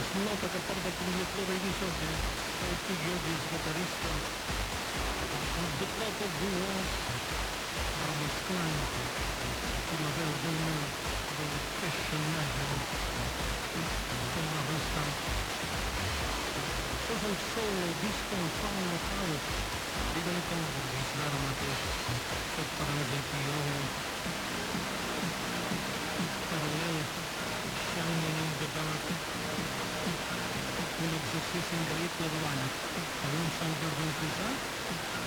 es nota che porta il conduttore di sotto e tutti oggi sbatarista de prata duo arabescante sulla vergogna del passionaggio con la vista cosa il solo disco un fanno calo diventa disarmate per parallelismo parallel shining in the dark un exercici increïble de ball. Avui un sol per concretar